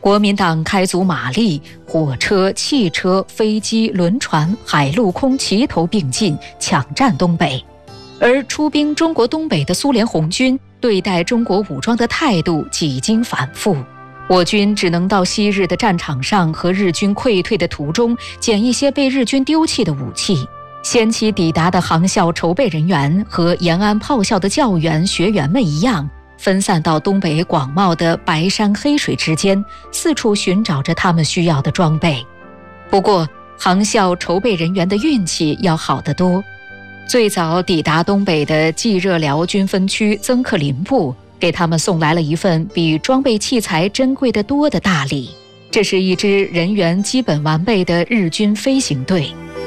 国民党开足马力，火车、汽车、飞机、轮船、海陆空齐头并进，抢占东北。而出兵中国东北的苏联红军对待中国武装的态度几经反复，我军只能到昔日的战场上和日军溃退的途中捡一些被日军丢弃的武器。先期抵达的航校筹备人员和延安炮校的教员学员们一样，分散到东北广袤的白山黑水之间，四处寻找着他们需要的装备。不过航校筹备人员的运气要好得多，最早抵达东北的冀热辽军分区曾克林部给他们送来了一份比装备器材珍贵得多的大礼，这是一支人员基本完备的日军飞行队。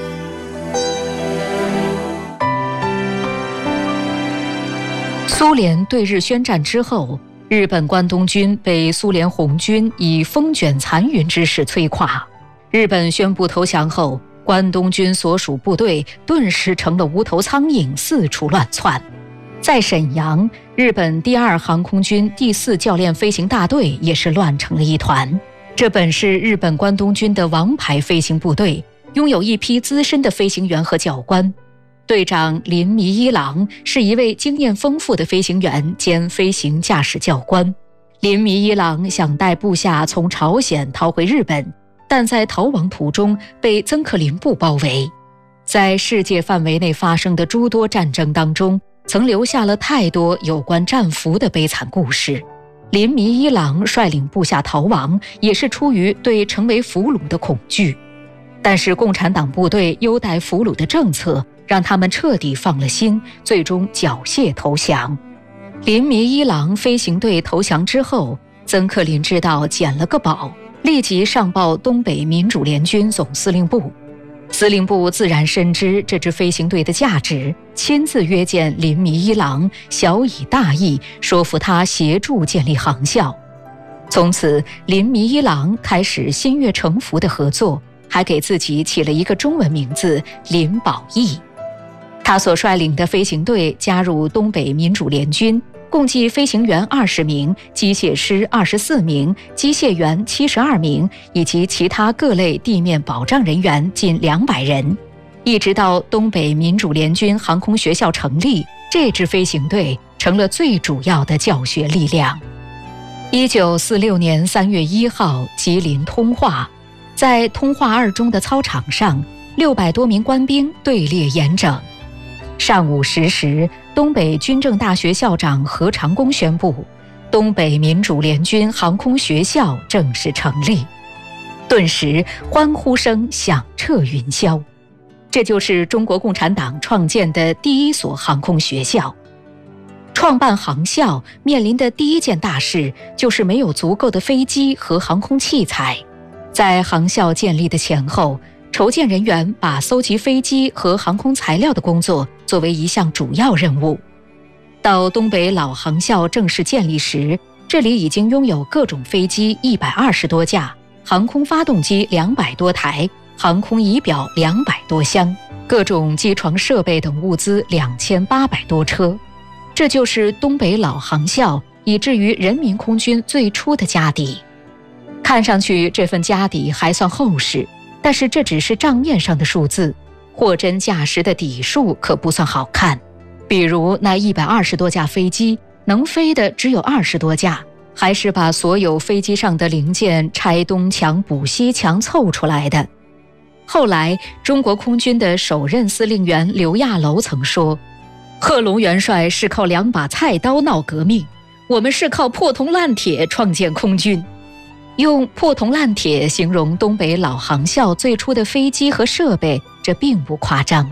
苏联对日宣战之后，日本关东军被苏联红军以风卷残云之势摧垮。日本宣布投降后，关东军所属部队顿时成了无头苍蝇，四处乱窜。在沈阳，日本第2航空军第4教练飞行大队也是乱成了一团。这本是日本关东军的王牌飞行部队，拥有一批资深的飞行员和教官。队长林弥一郎是一位经验丰富的飞行员兼飞行驾驶教官。林弥一郎想带部下从朝鲜逃回日本，但在逃亡途中被曾克林部包围。在世界范围内发生的诸多战争当中，曾留下了太多有关战俘的悲惨故事。林弥一郎率领部下逃亡，也是出于对成为俘虏的恐惧。但是共产党部队优待俘虏的政策让他们彻底放了心，最终缴械投降。林弥一郎飞行队投降之后，曾克林知道捡了个宝，立即上报东北民主联军总司令部。司令部自然深知这支飞行队的价值，亲自约见林弥一郎，小以大义，说服他协助建立航校。从此，林弥一郎开始心悦诚服的合作，还给自己起了一个中文名字林保义。他所率领的飞行队加入东北民主联军，共计飞行员20名，机械师24名，机械员72名，以及其他各类地面保障人员近200人。一直到东北民主联军航空学校成立，这支飞行队成了最主要的教学力量。1946年3月1号，吉林通化，在通化2中的操场上，600多名官兵队列严整。上午10时，东北军政大学校长何长工宣布，东北民主联军航空学校正式成立。顿时欢呼声响彻云霄。这就是中国共产党创建的第1所航空学校。创办航校面临的第一件大事就是没有足够的飞机和航空器材。在航校建立的前后，筹建人员把搜集飞机和航空材料的工作作为一项主要任务。到东北老航校正式建立时，这里已经拥有各种飞机120多架，航空发动机200多台，航空仪表200多箱，各种机床设备等物资2800多车。这就是东北老航校以至于人民空军最初的家底。看上去这份家底还算厚实，但是这只是账面上的数字，货真价实的底数可不算好看。比如那120多架飞机，能飞的只有20多架，还是把所有飞机上的零件拆东墙补西墙凑出来的。后来中国空军的首任司令员刘亚楼曾说，贺龙元帅是靠2把菜刀闹革命，我们是靠破铜烂铁创建空军。用破铜烂铁形容东北老航校最初的飞机和设备，这并不夸张。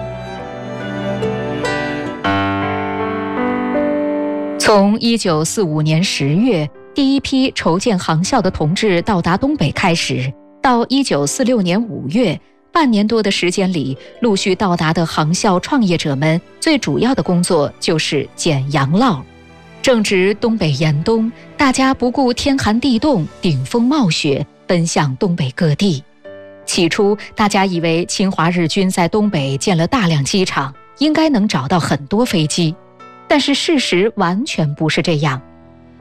从1945年10月第一批筹建航校的同志到达东北开始，到1946年5月，半年多的时间里，陆续到达的航校创业者们最主要的工作就是捡洋涝。正值东北严冬，大家不顾天寒地冻，顶风冒雪，奔向东北各地。起初大家以为侵华日军在东北建了大量机场，应该能找到很多飞机，但是事实完全不是这样。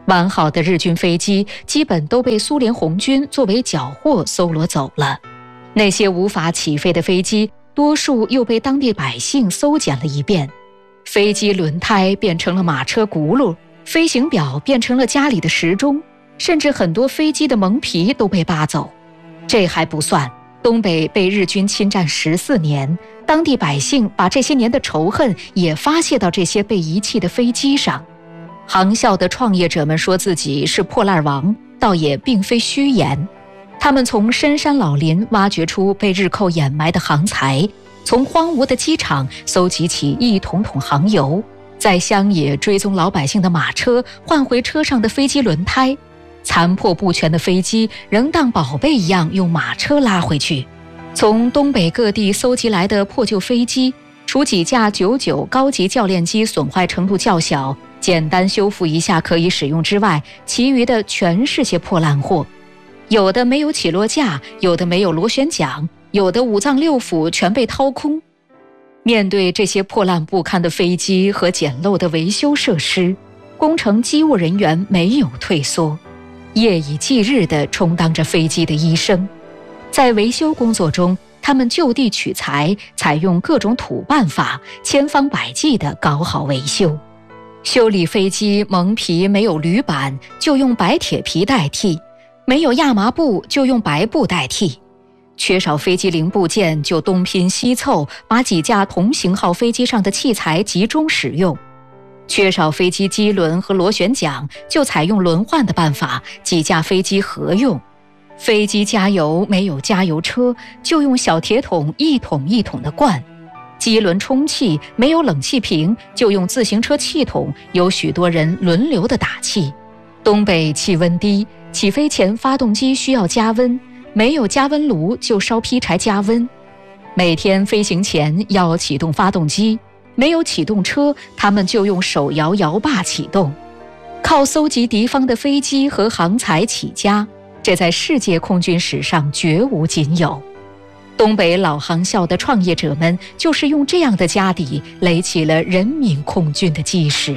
完好的日军飞机基本都被苏联红军作为缴获搜罗走了，那些无法起飞的飞机，多数又被当地百姓搜检了一遍。飞机轮胎变成了马车轱辘，飞行表变成了家里的时钟，甚至很多飞机的蒙皮都被扒走。这还不算，东北被日军侵占14年，当地百姓把这些年的仇恨也发泄到这些被遗弃的飞机上。航校的创业者们说自己是破烂王，倒也并非虚言。他们从深山老林挖掘出被日寇掩埋的航材，从荒芜的机场搜集起一桶桶航油，在乡野追踪老百姓的马车，换回车上的飞机轮胎。残破不全的飞机仍当宝贝一样用马车拉回去。从东北各地搜集来的破旧飞机，除几架99高级教练机损坏程度较小，简单修复一下可以使用之外，其余的全是些破烂货。有的没有起落架，有的没有螺旋桨，有的五脏六腑全被掏空。面对这些破烂不堪的飞机和简陋的维修设施，工程机务人员没有退缩，夜以继日地充当着飞机的医生。在维修工作中，他们就地取材，采用各种土办法，千方百计地搞好维修。修理飞机蒙皮没有铝板，就用白铁皮代替；没有亚麻布，就用白布代替；缺少飞机零部件，就东拼西凑，把几架同型号飞机上的器材集中使用；缺少飞机机轮和螺旋桨，就采用轮换的办法，几架飞机合用；飞机加油没有加油车，就用小铁桶一桶一桶的灌；机轮充气没有冷气瓶，就用自行车气筒，有许多人轮流的打气。东北气温低，起飞前发动机需要加温，没有加温炉就烧劈柴加温。每天飞行前要启动发动机，没有启动车，他们就用手摇摇把启动。靠搜集敌方的飞机和航材起家，这在世界空军史上绝无仅有。东北老航校的创业者们就是用这样的家底垒起了人民空军的基石。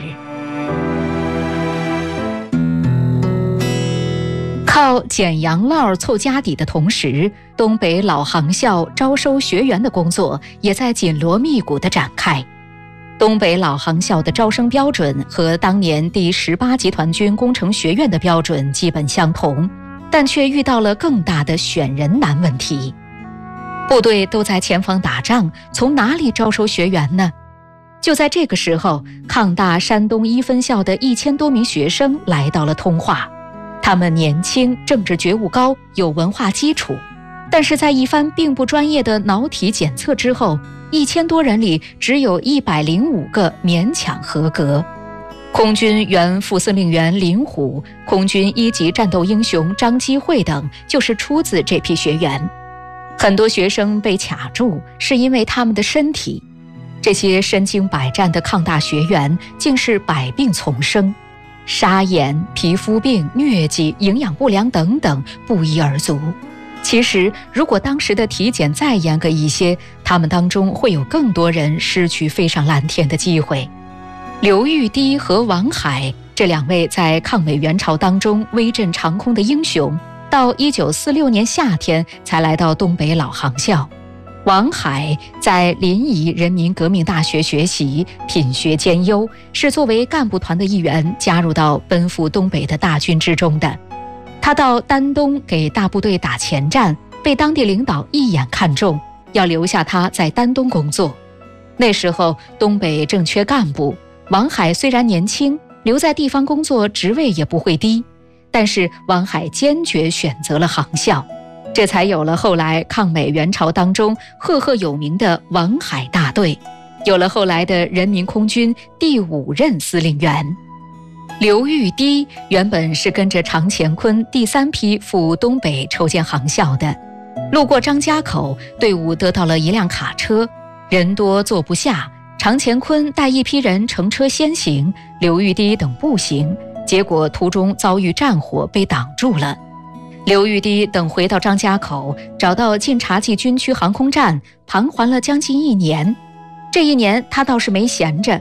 靠捡洋烙凑家底的同时，东北老航校招收学员的工作也在紧锣密鼓地展开。东北老航校的招生标准和当年第18集团军工程学院的标准基本相同，但却遇到了更大的选人难问题。部队都在前方打仗，从哪里招收学员呢？就在这个时候，抗大山东一分校的1000多名学生来到了通化。他们年轻，政治觉悟高，有文化基础，但是在一番并不专业的脑体检测之后，1000多人里只有105个勉强合格。空军原副司令员林虎、空军1级战斗英雄张基会等就是出自这批学员。很多学生被卡住，是因为他们的身体。这些身经百战的抗大学员竟是百病丛生，沙眼、皮肤病、疟疾、营养不良等等不一而足。其实如果当时的体检再严格一些，他们当中会有更多人失去飞上蓝天的机会。刘玉滴和王海这2位在抗美援朝当中威震长空的英雄，到1946年夏天才来到东北老航校。王海在临沂人民革命大学学习，品学兼优，是作为干部团的一员加入到奔赴东北的大军之中的。他到丹东给大部队打前站，被当地领导一眼看中，要留下他在丹东工作。那时候东北正缺干部，王海虽然年轻，留在地方工作职位也不会低，但是王海坚决选择了航校，这才有了后来抗美援朝当中赫赫有名的王海大队，有了后来的人民空军第5任司令员。刘玉滴原本是跟着常乾坤第3批赴东北筹建航校的，路过张家口，队伍得到了一辆卡车，人多坐不下，常乾坤带一批人乘车先行，刘玉滴等步行，结果途中遭遇战火被挡住了。刘玉滴等回到张家口，找到晋察冀军区航空站，盘桓了将近1年。这1年他倒是没闲着，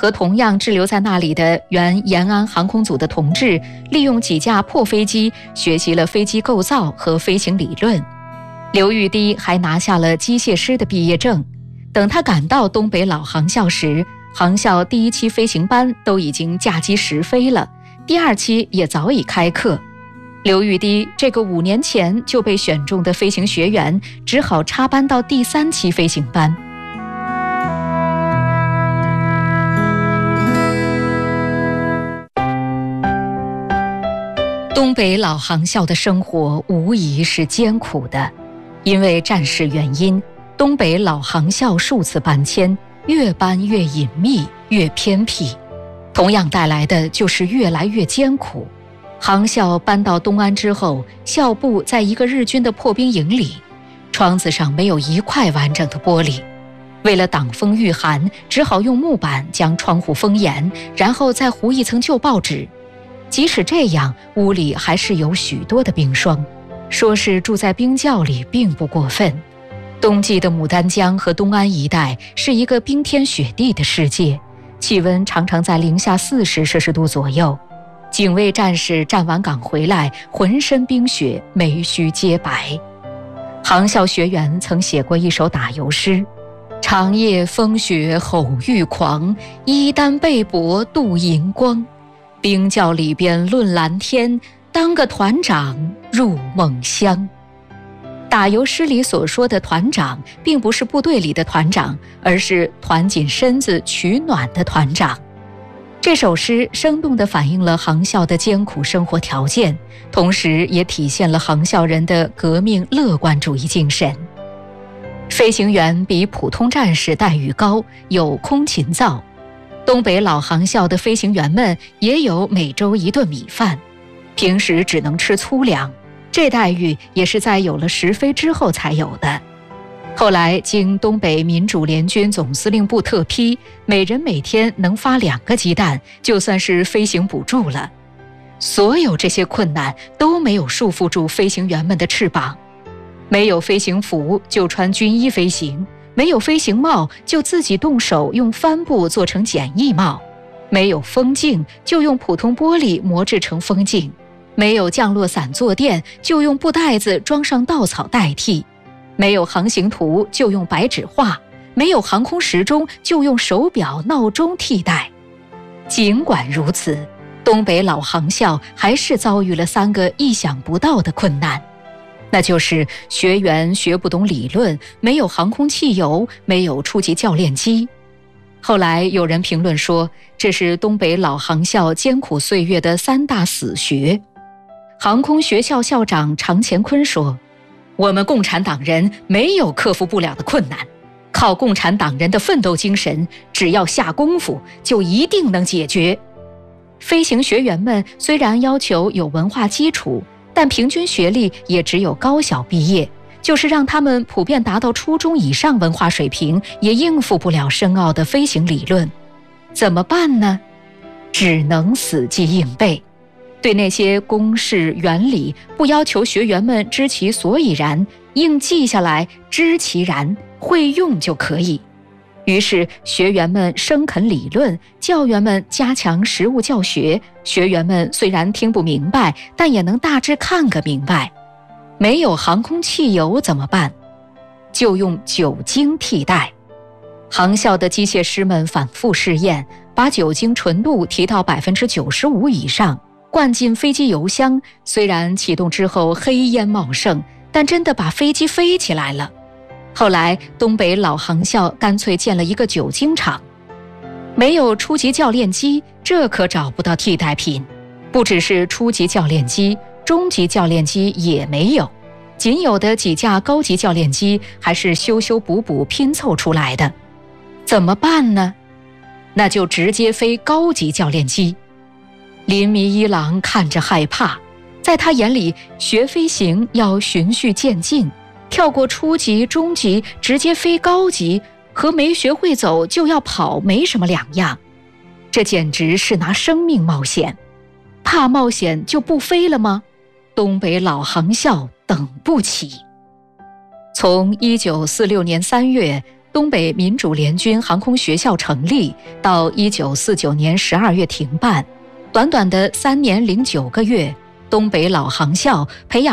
和同样滞留在那里的原延安航空组的同志，利用几架破飞机学习了飞机构造和飞行理论。刘玉滴还拿下了机械师的毕业证。等他赶到东北老航校时，航校第1期飞行班都已经驾机实飞了，第2期也早已开课。刘玉滴这个5年前就被选中的飞行学员，只好插班到第3期飞行班。东北老航校的生活无疑是艰苦的，因为战事原因，东北老航校数次搬迁，越搬越隐秘，越偏僻，同样带来的就是越来越艰苦。航校搬到东安之后，校部在一个日军的破兵营里，窗子上没有一块完整的玻璃，为了挡风御寒，只好用木板将窗户封严，然后再糊一层旧报纸。即使这样，屋里还是有许多的冰霜，说是住在冰窖里并不过分。冬季的牡丹江和东安一带是一个冰天雪地的世界，气温常常在-40°C左右。警卫战士站完岗回来，浑身冰雪，眉须皆白。航校学员曾写过一首打油诗：长夜风雪吼欲狂，衣单被帛镀银光。冰窖里边论蓝天，当个团长入梦乡。打油诗里所说的团长，并不是部队里的团长，而是团紧身子取暖的团长。这首诗生动地反映了航校的艰苦生活条件，同时也体现了航校人的革命乐观主义精神。飞行员比普通战士待遇高，有空勤灶。东北老航校的飞行员们也有每周1顿米饭，平时只能吃粗粮，这待遇也是在有了实飞之后才有的。后来经东北民主联军总司令部特批，每人每天能发2个鸡蛋，就算是飞行补助了。所有这些困难都没有束缚住飞行员们的翅膀，没有飞行服就穿军衣飞行，没有飞行帽就自己动手用帆布做成简易帽，没有风镜就用普通玻璃磨制成风镜，没有降落伞坐垫就用布袋子装上稻草代替，没有航行图就用白纸画，没有航空时钟就用手表闹钟替代。尽管如此，东北老航校还是遭遇了3个意想不到的困难，那就是学员学不懂理论，没有航空汽油，没有初级教练机。后来有人评论说，这是东北老航校艰苦岁月的3大死穴。航空学校校长常乾坤说，我们共产党人没有克服不了的困难，靠共产党人的奋斗精神，只要下功夫就一定能解决。飞行学员们虽然要求有文化基础，但平均学历也只有高小毕业，就是让他们普遍达到初中以上文化水平，也应付不了深奥的飞行理论。怎么办呢？只能死记硬背。对那些公式原理不要求学员们知其所以然，硬记下来，知其然，会用就可以。于是学员们生啃理论，教员们加强实务教学，学员们虽然听不明白，但也能大致看个明白。没有航空汽油怎么办？就用酒精替代。航校的机械师们反复试验，把酒精纯度提到95%以上，灌进飞机油箱，虽然启动之后黑烟茂盛，但真的把飞机飞起来了。后来东北老航校干脆建了一个酒精厂。没有初级教练机，这可找不到替代品。不只是初级教练机，中级教练机也没有，仅有的几架高级教练机还是修修补补拼凑出来的。怎么办呢？那就直接飞高级教练机。林迷一郎看着害怕，在他眼里，学飞行要循序渐进，跳过初级、中级，直接飞高级，和没学会走就要跑没什么两样。这简直是拿生命冒险。怕冒险就不飞了吗？东北老航校等不起。从1946年3月， 东北民主联军航空学校成立，到1949年12月停办，短短的3年09个月，东北老航校培养